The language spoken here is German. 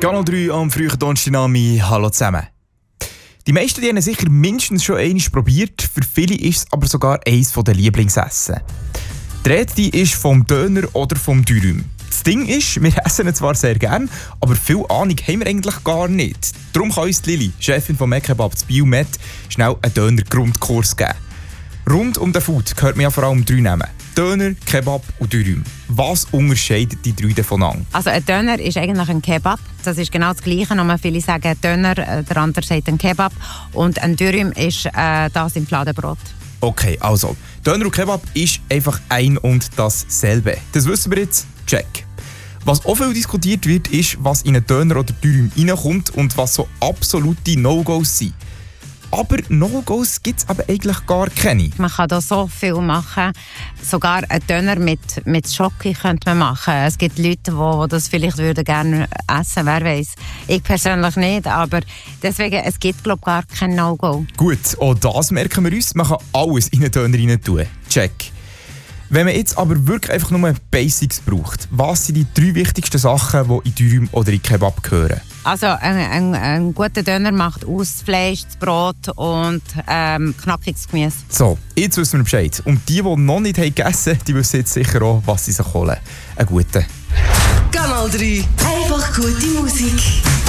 Kanal 3 am frühen Donnerstagnami. Hallo zusammen. Die meisten die haben sicher mindestens schon einmal probiert. Für viele ist es aber sogar eines der Lieblingsessen. Die Rede ist vom Döner oder vom Dürüm. Das Ding ist, wir essen ihn zwar sehr gerne, aber viel Ahnung haben wir eigentlich gar nicht. Darum kann uns Lili, Chefin von Mekebab zu Biel Met, schnell einen Döner-Grundkurs geben. Rund um den Food gehört man ja vor allem 3 Namen. Döner, Kebab und Dürüm. Was unterscheidet die 3 voneinander? Also ein Döner ist eigentlich ein Kebab. Das ist genau das Gleiche. Nur viele sagen Döner, der andere sagt ein Kebab. Und ein Dürüm ist das im Fladenbrot. Okay, also, Döner und Kebab ist einfach ein und dasselbe. Das wissen wir jetzt. Check. Was auch viel diskutiert wird, ist, was in einen Döner oder Dürüm reinkommt und was so absolute No-Gos sind. Aber No-Gos gibt es aber eigentlich gar keine. Man kann da so viel machen. Sogar einen Döner mit Schoki könnte man machen. Es gibt Leute, die das vielleicht gerne essen würden, wer weiß. Ich persönlich nicht, aber deswegen, es gibt glaube ich gar kein No-Go. Gut, auch das merken wir uns. Man kann alles in einen Döner rein tun. Check. Wenn man jetzt aber wirklich einfach nur Basics braucht, was sind die 3 wichtigsten Sachen, die in Dürüm oder in Kebab gehören? Also ein guter Döner macht aus das Fleisch, das Brot und knackiges Gemüse. So, jetzt wissen wir Bescheid. Und die noch nicht gegessen haben, die wissen jetzt sicher auch, was sie sich holen. Einen guten. Kanal 3. Einfach gute Musik.